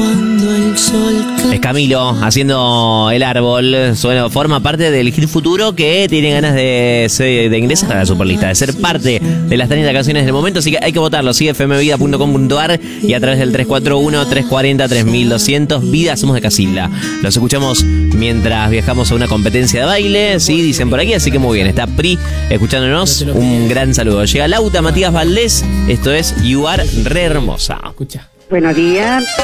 Es Camilo haciendo El Árbol. Forma parte del hit futuro que tiene ganas de ingresar a la Superlista, de ser parte de las 30 canciones del momento. Así que hay que votarlo. Sigue fmvida.com.ar y a través del 341-340-3200. Vida Somos de Casilda. Los escuchamos mientras viajamos a una competencia de baile. Sí, dicen por aquí. Así que muy bien. Está Pri escuchándonos. Un gran saludo. Llega Lauta Matías Valdés. Esto es You Are Re Hermosa. Escucha. Buenos días.